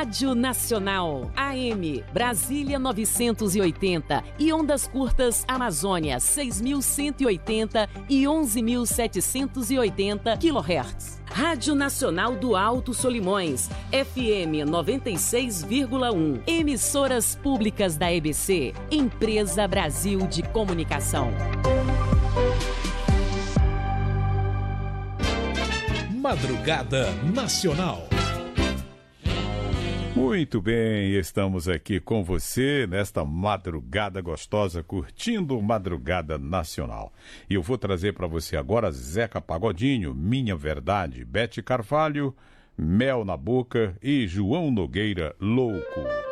Rádio Nacional, AM, Brasília 980 e ondas curtas Amazônia 6.180 e 11.780 kHz. Rádio Nacional do Alto Solimões, FM 96,1. Emissoras públicas da EBC, Empresa Brasil de Comunicação. Madrugada Nacional. Muito bem, estamos aqui com você nesta madrugada gostosa, curtindo Madrugada Nacional. E eu vou trazer para você agora Zeca Pagodinho, Minha Verdade, Bete Carvalho, Mel na Boca e João Nogueira, Louco.